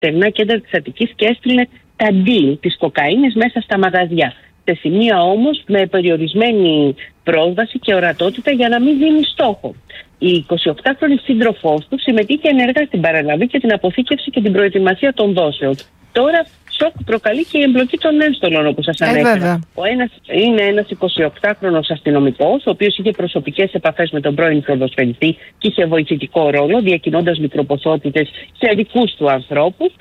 στεγνά κέντρα της Αττικής και έστειλε τα deal της κοκαίνης μέσα στα μαγαζιά. Σε σημεία όμως με περιορισμένη πρόσβαση και ορατότητα για να μην δίνει στόχο. Η 28χρονη σύντροφός του συμμετείχε ενεργά στην παραλαβή και την αποθήκευση και την προετοιμασία των δόσεων. Τώρα σοκ προκαλεί και η εμπλοκή των ένστολων, όπως σας ανέφερα. Ο ένας είναι ένας 28χρονος αστυνομικός, ο οποίος είχε προσωπικές επαφές με τον πρώην ποδοσφαιριστή και είχε βοηθητικό ρόλο, διακινώντας μικροποσότητες σε δικούς του ανθρώπους.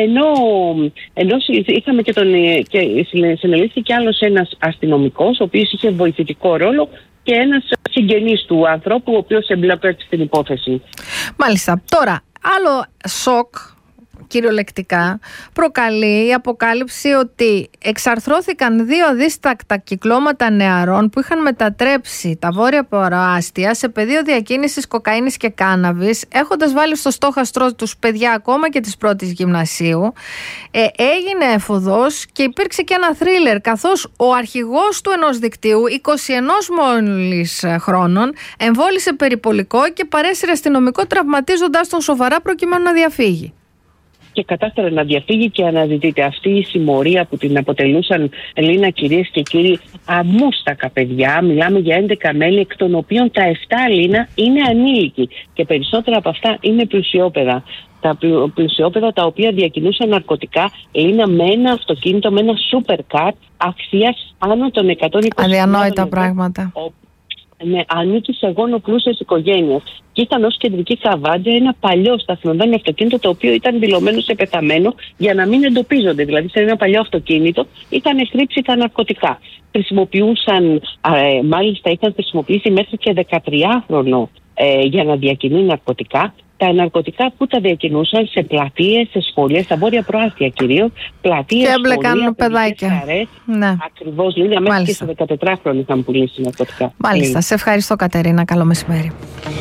Ενώ είχαμε και συνελήφθηκε άλλος ένας αστυνομικός, ο οποίος είχε βοηθητικό ρόλο, και ένας συγγενής του ανθρώπου, ο οποίος εμπλέκεται στην υπόθεση. Μάλιστα. Τώρα, άλλο σοκ, κυριολεκτικά, προκαλεί η αποκάλυψη ότι εξαρθρώθηκαν 2 αδίστακτα κυκλώματα νεαρών που είχαν μετατρέψει τα βόρεια προάστια σε πεδίο διακίνησης κοκαίνης και κάναβης, έχοντας βάλει στο στόχαστρό τους παιδιά ακόμα και της πρώτης γυμνασίου. Έγινε εφοδός και υπήρξε και ένα θρίλερ, καθώς ο αρχηγός του ενός δικτύου, 21 μόλις χρόνων, εμβόλισε περιπολικό και παρέσυρε αστυνομικό, τραυματίζοντας τον σοβαρά προκειμένου να διαφύγει. Και κατάφερε να διαφύγει και αναζητείται. Αυτή η συμμορία που την αποτελούσαν, Ελίνα, κυρίες και κύριοι, αμούστακα παιδιά. Μιλάμε για 11 μέλη, εκ των οποίων τα 7, Ελίνα, είναι ανήλικοι. Και περισσότερα από αυτά είναι πλουσιόπαιδα. Τα πλουσιόπαιδα τα οποία διακινούσαν ναρκωτικά, Ελίνα, με ένα αυτοκίνητο, με ένα supercar αξίας άνω των 120. Αδιανόητα πράγματα. Ναι, ανήκει σε γόνο πλούσιας οικογένειας. Και ήταν ως κεντρική καβάντια ένα παλιό σταθμευμένο αυτοκίνητο, το οποίο ήταν δηλωμένο σε πεθαμένο για να μην εντοπίζονται. Δηλαδή, σε ένα παλιό αυτοκίνητο είχαν χρήψει τα ναρκωτικά. Χρησιμοποιούσαν, μάλιστα είχαν χρησιμοποιήσει μέχρι και 13χρονο για να διακινούν ναρκωτικά. Τα ναρκωτικά που τα διακινούσαν σε πλατείες, σε σχολεία, στα βόρεια προάστια κυρίως, πλατείες, και έμπλεκαν παιδάκια. Ναι. Ακριβώς, Λίλια, μέχρι και σε 14χρονοι είχαν πουλήσει ναρκωτικά. Μάλιστα. Σε ευχαριστώ, Κατερίνα. Καλό μεσημέρι.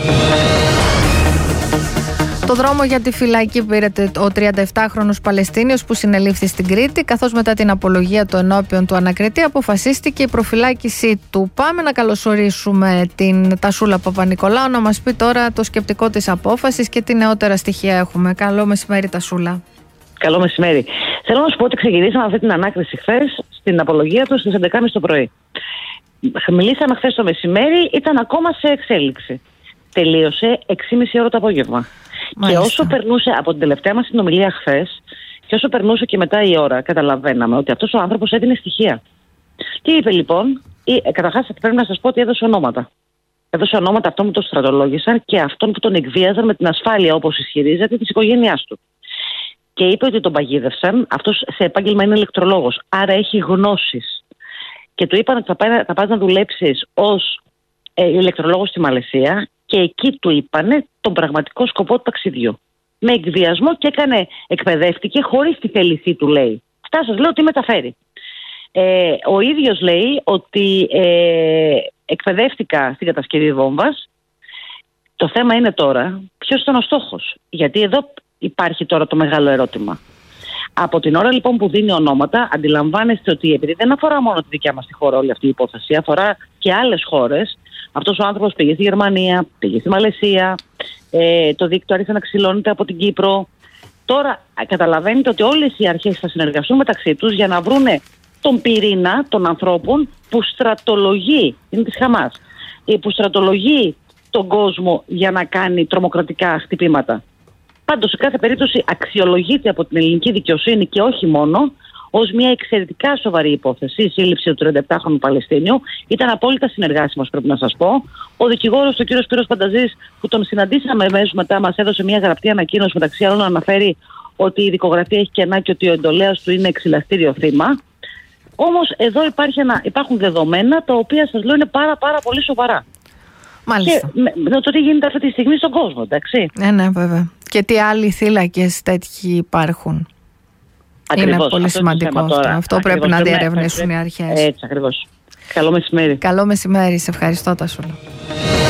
Το δρόμο για τη φυλακή πήρε ο 37χρονος Παλαιστίνιος που συνελήφθη στην Κρήτη, καθώς μετά την απολογία του ενώπιον του ανακριτή αποφασίστηκε η προφυλάκησή του. Πάμε να καλωσορίσουμε την Τασούλα Παπα-Νικολάου να μας πει τώρα το σκεπτικό της απόφασης και τι νεότερα στοιχεία έχουμε. Καλό μεσημέρι, Τασούλα. Καλό μεσημέρι. Θέλω να σου πω ότι ξεκινήσαμε αυτή την ανάκριση χθες στην απολογία του στις 11.30 το πρωί. Μιλήσαμε χθες το μεσημέρι, ήταν ακόμα σε εξέλιξη. Τελείωσε 6.30 ώρα το απόγευμα. Μάλιστα. Και όσο περνούσε από την τελευταία μας συνομιλία χθες, και όσο περνούσε και μετά η ώρα, καταλαβαίναμε ότι αυτός ο άνθρωπος έδινε στοιχεία. Τι είπε λοιπόν? Καταρχάς, πρέπει να σας πω ότι έδωσε ονόματα. Έδωσε ονόματα αυτών που τον στρατολόγησαν και αυτών που τον εκβίαζαν με την ασφάλεια, όπως ισχυρίζεται, της οικογένειάς του. Και είπε ότι τον παγίδευσαν. Αυτός σε επάγγελμα είναι ηλεκτρολόγος, άρα έχει γνώσεις. Και του είπαν ότι θα πας να δουλέψεις ως ηλεκτρολόγος στη Μαλαισία. Και εκεί του είπανε τον πραγματικό σκοπό του ταξιδιού. Με εκβιασμό και εκπαιδεύτηκε χωρίς τη θέλησή του, λέει. Αυτά σας λέω τι μεταφέρει. Ο ίδιος λέει ότι εκπαιδεύτηκα στην κατασκευή βόμβας. Το θέμα είναι τώρα ποιος ήταν ο στόχος. Γιατί εδώ υπάρχει τώρα το μεγάλο ερώτημα. Από την ώρα λοιπόν που δίνει ονόματα, αντιλαμβάνεστε ότι επειδή δεν αφορά μόνο τη δικιά μας τη χώρα όλη αυτή η υπόθεση, αφορά και άλλες χώρες. Αυτός ο άνθρωπος πήγε στη Γερμανία, πήγε στη Μαλαισία, το δίκτυο άρχισε να ξυλώνεται από την Κύπρο. Τώρα καταλαβαίνετε ότι όλες οι αρχές θα συνεργαστούν μεταξύ τους για να βρούνε τον πυρήνα των ανθρώπων που στρατολογεί, είναι της Χαμάς, που στρατολογεί τον κόσμο για να κάνει τρομοκρατικά χτυπήματα. Πάντως, σε κάθε περίπτωση αξιολογείται από την ελληνική δικαιοσύνη και όχι μόνο ως μια εξαιρετικά σοβαρή υπόθεση, η σύλληψη του 37χρονου Παλαιστίνιου. Ήταν απόλυτα συνεργάσιμος, πρέπει να σας πω. Ο δικηγόρος, ο κύριος Σπύρος Πανταζής, που τον συναντήσαμε αμέσως μετά, μας έδωσε μια γραπτή ανακοίνωση, μεταξύ άλλων να αναφέρει ότι η δικογραφία έχει κενά και ότι ο εντολέας του είναι εξυλαστήριο θύμα. Όμως εδώ υπάρχουν δεδομένα τα οποία σας λέω είναι πάρα πολύ σοβαρά. Μάλιστα. Και με το τι γίνεται αυτή τη στιγμή στον κόσμο, εντάξει. Ναι, βέβαια. Και τι άλλοι θύλακες τέτοιοι υπάρχουν. Ακριβώς. Είναι πολύ σημαντικό αυτό. Αυτό Ακριβώς. πρέπει να διερευνήσουν οι αρχές. Έτσι ακριβώς. Καλό μεσημέρι. Καλό μεσημέρι. Σε ευχαριστώ, Τασούλα.